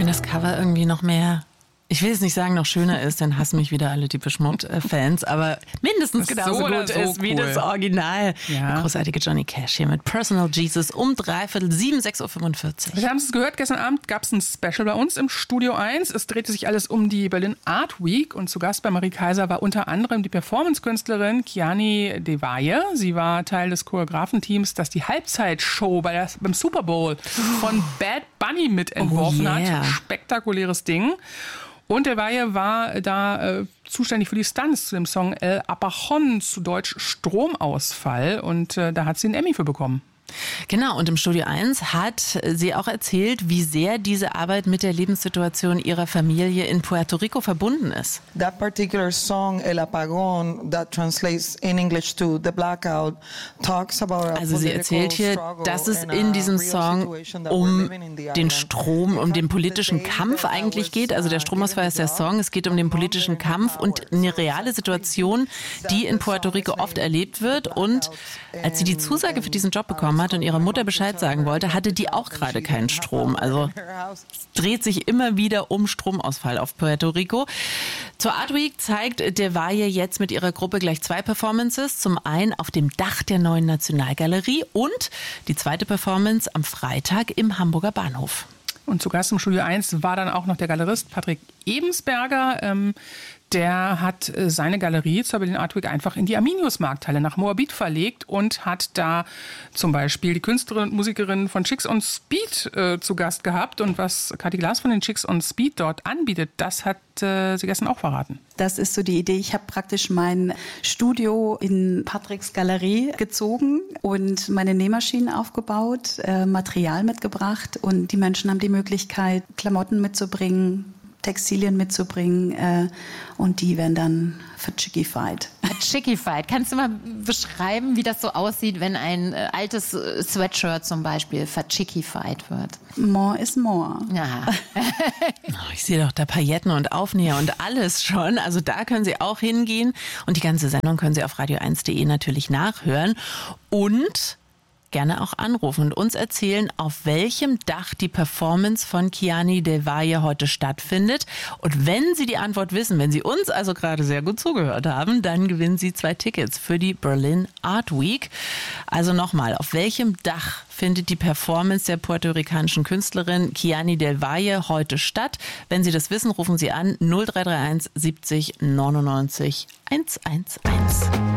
wenn das Cover irgendwie noch mehr, ich will jetzt nicht sagen, noch schöner ist, dann hassen mich wieder alle Depeche Mode-Fans, aber mindestens genauso gut ist wie das Original. Ja. Der großartige Johnny Cash hier mit Personal Jesus um 6:45. 6:45 Uhr. Wir haben es gehört, gestern Abend gab es ein Special bei uns im Studio 1. Es drehte sich alles um die Berlin Art Week und zu Gast bei Marie Kaiser war unter anderem die Performance-Künstlerin Kiani Devaye. Sie war Teil des Choreografenteams, das die Halbzeitshow beim Super Bowl von Bad Bunny mitentworfen hat. Spektakuläres Ding. Und Devaye war da zuständig für die Stunts zu dem Song El Apagón, zu Deutsch Stromausfall. Und da hat sie einen Emmy für bekommen. Genau, und im Studio 1 hat sie auch erzählt, wie sehr diese Arbeit mit der Lebenssituation ihrer Familie in Puerto Rico verbunden ist. That particular song, El Apagón, that translates in English to The Blackout, talks about also sie erzählt hier, dass es in diesem Song um den Strom, um den politischen Kampf eigentlich geht. Also der Stromausfall ist der Song, es geht um den politischen Kampf und eine reale Situation, die in Puerto Rico oft erlebt wird. Und als sie die Zusage für diesen Job bekommen hat und ihrer Mutter Bescheid sagen wollte, hatte die auch gerade keinen Strom. Also es dreht sich immer wieder um Stromausfall auf Puerto Rico. Zur Art Week zeigt Devaye jetzt mit ihrer Gruppe gleich 2 Performances. Zum einen auf dem Dach der Neuen Nationalgalerie und die zweite Performance am Freitag im Hamburger Bahnhof. Und zu Gast im Studio 1 war dann auch noch der Galerist Patrick Ebensberger. Der hat seine Galerie zur Berlin Art Week einfach in die Arminius-Markthalle nach Moabit verlegt und hat da zum Beispiel die Künstlerin und Musikerin von Chicks on Speed zu Gast gehabt. Und was Kathi Glas von den Chicks on Speed dort anbietet, das hat sie gestern auch verraten. Das ist so die Idee. Ich habe praktisch mein Studio in Patricks Galerie gezogen und meine Nähmaschinen aufgebaut, Material mitgebracht und die Menschen haben die Möglichkeit, Klamotten mitzubringen, Textilien mitzubringen und die werden dann verchickified. Verchickified. Kannst du mal beschreiben, wie das so aussieht, wenn ein altes Sweatshirt zum Beispiel verchickified wird? More is more. Ja. Ich sehe doch da Pailletten und Aufnäher und alles schon. Also da können Sie auch hingehen und die ganze Sendung können Sie auf radio1.de natürlich nachhören und gerne auch anrufen und uns erzählen, auf welchem Dach die Performance von Kiani Devaye heute stattfindet. Und wenn Sie die Antwort wissen, wenn Sie uns also gerade sehr gut zugehört haben, dann gewinnen Sie 2 Tickets für die Berlin Art Week. Also nochmal, auf welchem Dach findet die Performance der puerto-ricanischen Künstlerin Kiani Devaye heute statt? Wenn Sie das wissen, rufen Sie an 0331 70 99 111.